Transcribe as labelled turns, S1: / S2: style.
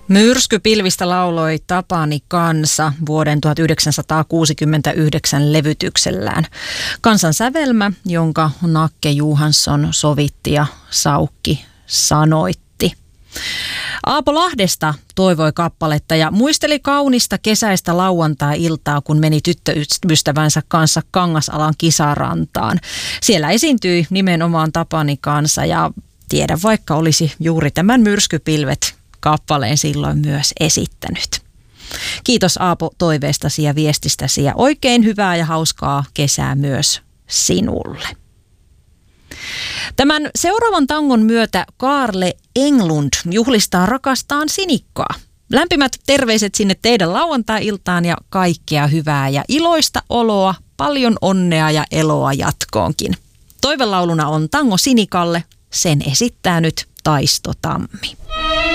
S1: Myrskypilvistä lauloi Tapani Kansa vuoden 1969 levytyksellään. Kansan sävelmä, jonka Nakke Johansson sovitti ja Saukki sanoitti. Aapo Lahdesta toivoi kappaletta ja muisteli kaunista kesäistä lauantai-iltaa, kun meni tyttöystävänsä kanssa Kangasalan kisarantaan. Siellä esiintyi nimenomaan Tapani Kansa ja tiedä vaikka olisi juuri tämän Myrskypilvet kappaleen silloin myös esittänyt. Kiitos Aapo toiveestasi ja viestistäsi ja oikein hyvää ja hauskaa kesää myös sinulle. Tämän seuraavan tangon myötä Kaarle Englund juhlistaa rakastaan Sinikkaa. Lämpimät terveiset sinne teidän lauantai-iltaan ja kaikkea hyvää ja iloista oloa, paljon onnea ja eloa jatkoonkin. Toivelauluna on tango Sinikalle, sen esittää nyt Taisto Tammi.